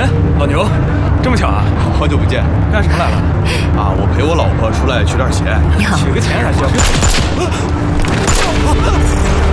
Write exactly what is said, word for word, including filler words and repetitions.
哎，老牛，这么巧啊！ 好久不见， 干什么来了？ 啊，我陪我老婆出来取点钱。 你好， 取个钱还需要？